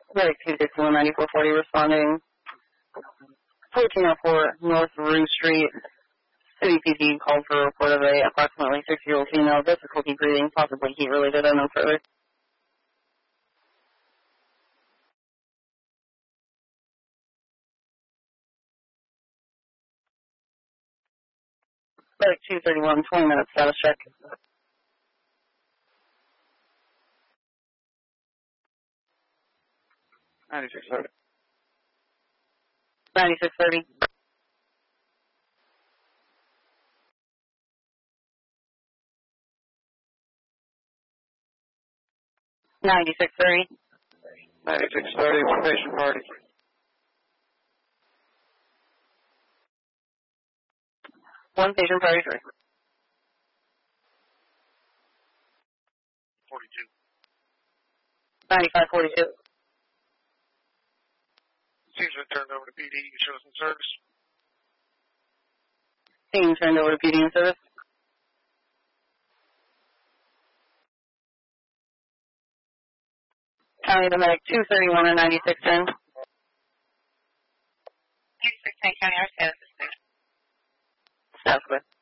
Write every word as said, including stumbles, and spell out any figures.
Medic two sixty-one ninety-four forty responding. fourteen oh four North Rue Street. City P D called for a report of a approximately six-year-old female, difficulty breathing, possibly heat-related, unknown further. Medic two thirty-one, twenty minutes status check. ninety-six thirty. ninety-six thirty. ninety-six thirty. ninety-six thirty, one patient party. One patient party three. forty-two. ninety-five forty-two. Seems been turned over to P D. You can show us some service. Team turned over to P D in service. County to medic two thirty-one and ninety-six ten. ninety-six ten County, our status is clear. Status clear.